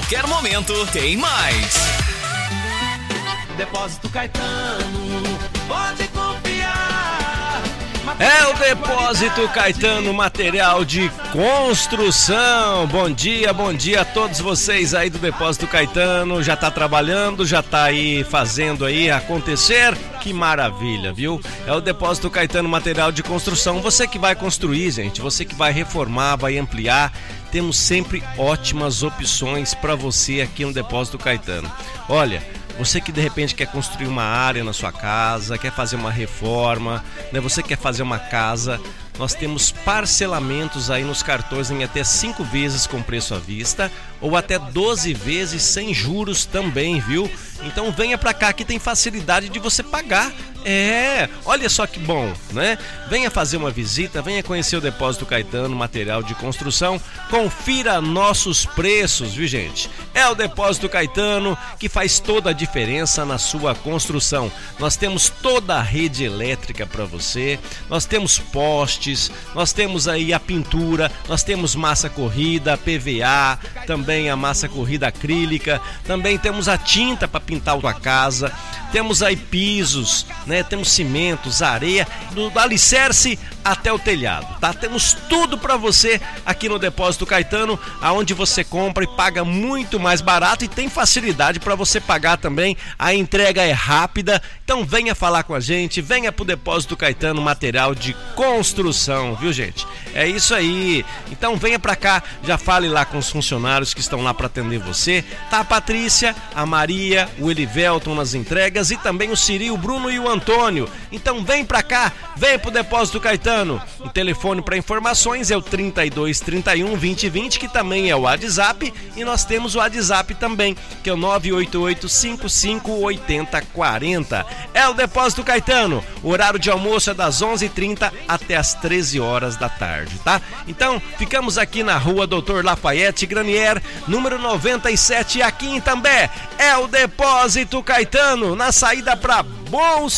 qualquer momento tem mais. Depósito Caetano, pode confiar. É o Depósito Caetano, material de construção. Bom dia a todos vocês aí do Depósito Caetano. Já tá trabalhando, já tá aí fazendo aí acontecer. Que maravilha, viu? É o Depósito Caetano, material de construção. Você que vai construir, gente, você que vai reformar, vai ampliar, temos sempre ótimas opções para você aqui no Depósito Caetano. Olha, você que de repente quer construir uma área na sua casa, quer fazer uma reforma, né? Você quer fazer uma casa, nós temos parcelamentos aí nos cartões em até 5 vezes com preço à vista ou até 12 vezes sem juros também, viu? Então venha pra cá que tem facilidade de você pagar. Olha só que bom, né? Venha fazer uma visita, venha conhecer o Depósito Caetano, material de construção. Confira nossos preços, viu, gente? É o Depósito Caetano que faz toda a diferença na sua construção. Nós temos toda a rede elétrica para você, nós temos postes, nós temos aí a pintura, nós temos massa corrida, PVA, também a massa corrida acrílica, também temos a tinta para pintar a tua casa, temos aí pisos, né? Temos cimentos, areia, do alicerce até o telhado, tá? Temos tudo para você aqui no Depósito Caetano, aonde você compra e paga muito mais barato e tem facilidade para você pagar também. A entrega é rápida, então venha falar com a gente, venha pro Depósito Caetano, material de construção, viu, gente? É isso aí. Então venha pra cá, já fale lá com os funcionários que estão lá para atender você, tá? A Patrícia, a Maria, o Elivelton nas entregas e também o Ciri, o Bruno e o Antônio. Então vem pra cá, vem pro Depósito Caetano. O telefone para informações é o 32 31 2020, que também é o WhatsApp, e nós temos o WhatsApp também, que é o 988 55 80 40. É o Depósito Caetano. O horário de almoço é das 11h30 até as 13 horas da tarde, tá? Então, ficamos aqui na rua Doutor Lafayette Granier, número 97, aqui em Itambé. É o Depósito Caetano, na saída para Bons